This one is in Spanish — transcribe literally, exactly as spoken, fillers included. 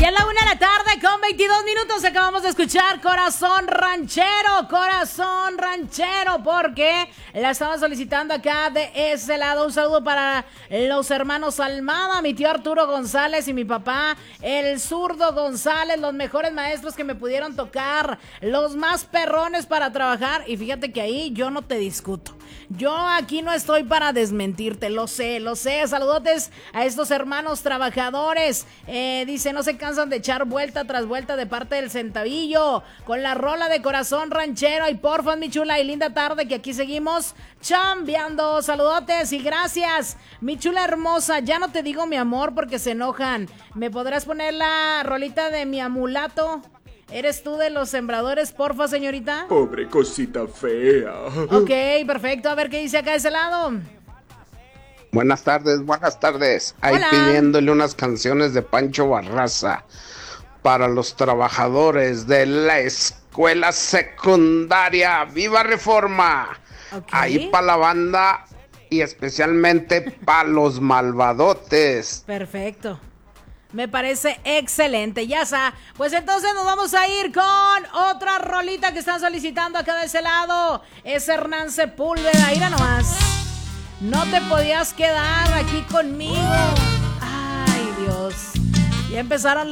Ya es la una de la tarde con veintidós minutos. Acabamos de escuchar Corazón Ranchero, Corazón Ranchero, porque la estaba solicitando acá de ese lado. Un saludo para los hermanos Almada, mi tío Arturo González y mi papá, el zurdo González, los mejores maestros que me pudieron tocar, los más perrones para trabajar. Y fíjate que ahí yo no te discuto. Yo aquí no estoy para desmentirte, lo sé, lo sé. Saludotes a estos hermanos trabajadores. Eh, dice, no se cansan de echar vuelta tras vuelta de parte del Centavillo con la rola de Corazón Ranchero. Y porfa, mi chula y linda tarde, que aquí seguimos chambeando. Saludotes y gracias, mi chula hermosa. Ya no te digo mi amor porque se enojan. ¿Me podrás poner la rolita de mi amulato? ¿Eres tú de los sembradores, porfa, señorita? Pobre cosita fea. Ok, perfecto. A ver qué dice acá de ese lado. Buenas tardes, buenas tardes. Ahí Hola. pidiéndole unas canciones de Pancho Barraza para los trabajadores de la escuela secundaria. ¡Viva Reforma! Okay. Ahí para la banda y especialmente para los malvadotes. Perfecto. Me parece excelente, ya está. Pues entonces nos vamos a ir con otra rolita que están solicitando acá de ese lado. Es Hernán Sepúlveda, mira nomás. No te podías quedar aquí conmigo. Ay, Dios. Ya empezaron las